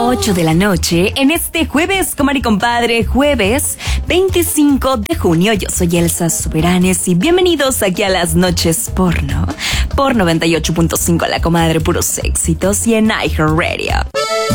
8 de la noche en este jueves, comadre y compadre, jueves 25 de junio. Yo soy Elsa Soberanes y bienvenidos aquí a Las Noches Porno por 98.5 La Comadre, puros éxitos, y en iHeartRadio.